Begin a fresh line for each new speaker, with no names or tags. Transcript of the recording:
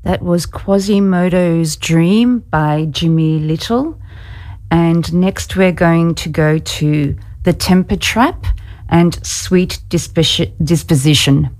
That was Quasimodo's Dream by Jimmy Little. And next we're going to go to The Temper Trap and Sweet Disposition